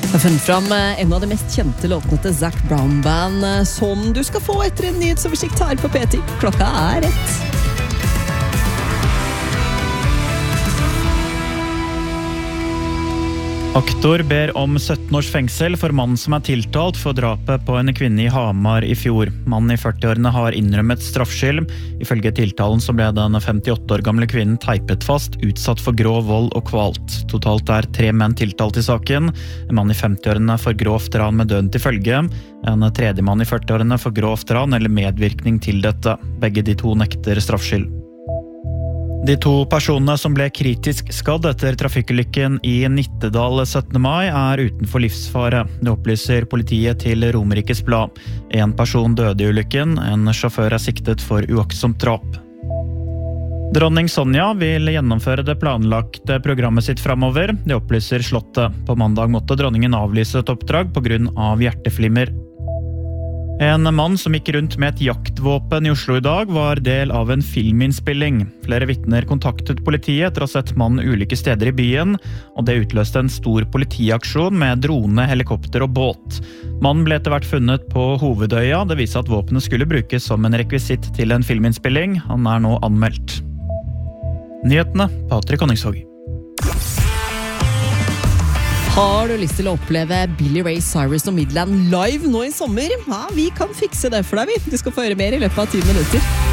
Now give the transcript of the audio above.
Jeg har funnet fram en av de mest kjente låtene til Zac Brown Band, som du skal få etter en nyhetsoversikt her på P10. Klokka er 1. Aktor ber om 17 års fengsel for mannen som er tiltalt for drapet på en kvinne i Hamar i fjor. Mannen i 40-årene har innrømmet straffskyld. Ifølge tiltalen så ble den 58 år gamle kvinnen teipet fast, utsatt for grov vold og kvalt. Totalt er 3 menn tiltalt i saken. En mann i 50-årene for grovt ran med døden til følge. En tredje mann i 40-årene for grovt ran eller medvirkning til dette. Begge de to nekter straffskyld. De 2 personene som ble kritisk skadd etter trafikkulykken i Nittedal 17. mai er utenfor livsfare. Det opplyser politiet til Romerikes Blad. En person døde i ulykken, en sjåfør er siktet for uaktsomt drap. Dronning Sonja vil gjennomføre det planlagte programmet sitt fremover. Det opplyser Slottet. På mandag måtte dronningen avlyse et oppdrag på grunn av hjerteflimmer. En mann som gikk rundt med et jaktvåpen i Oslo i dag var del av en filminnspilling. Flere vitner kontaktet politiet etter å ha sett mannen ulike steder i byen, og det utløste en stor politiaksjon med drone, helikopter og båt. Mannen ble etter hvert funnet på Hovedøya. Det viser at våpenet skulle brukes som en rekvisitt til en filminnspilling. Han er nå anmeldt. Nyhetene, Patrick Konningsvåg. Har du lyst til å oppleve Billy Ray Cyrus og Midland live nå i sommer? Ja, vi kan fikse det for deg, vi. Du skal få høre mer i løpet av 10 minutter.